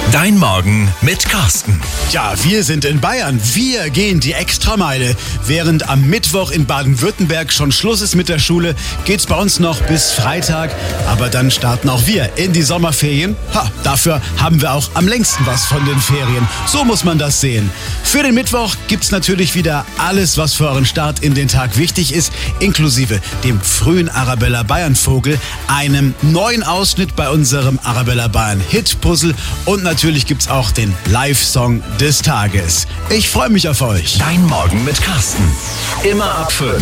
Dein Morgen mit Carsten. Ja, wir sind in Bayern. Wir gehen die Extrameile. Während am Mittwoch in Baden-Württemberg schon Schluss ist mit der Schule, geht's bei uns noch bis Freitag. Aber dann starten auch wir in die Sommerferien. Dafür haben wir auch am längsten was von den Ferien. So muss man das sehen. Für den Mittwoch gibt's natürlich wieder alles, was für euren Start in den Tag wichtig ist, inklusive dem frühen Arabella Bayern Vogel, einem neuen Ausschnitt bei unserem Arabella Bayern Hit Puzzle und natürlich gibt's auch den Live-Song des Tages. Ich freue mich auf euch. Dein Morgen mit Carsten. Immer ab 5.